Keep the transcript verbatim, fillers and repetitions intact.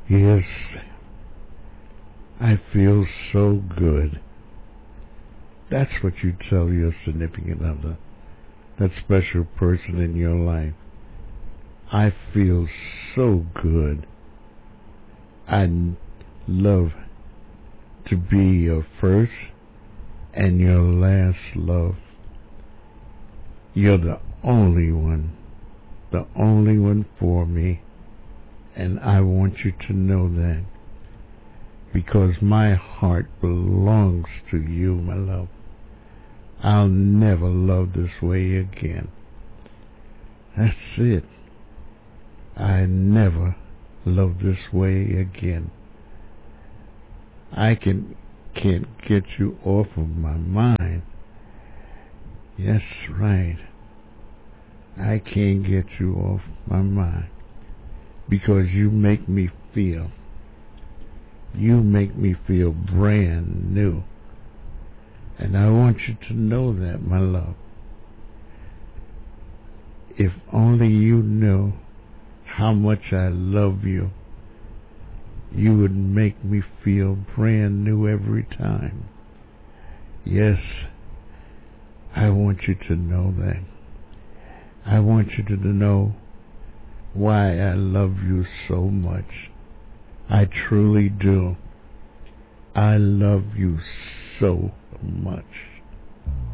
Yes, I feel so good. That's what you tell your significant other, that special person in your life. I feel so good. I love to be your first and your last love. You're the only one, the only one for me. And I want you to know that, because my heart belongs to you, my love. I'll never love this way again. That's it. I never love this way again. I can can't get you off of my mind. Yes, right. I can't get you off my mind because you make me feel. You make me feel brand new. And I want you to know that, my love. If only you knew how much I love you, you would make me feel brand new every time. Yes, I want you to know that. I want you to know why I love you so much. I truly do. I love you so much.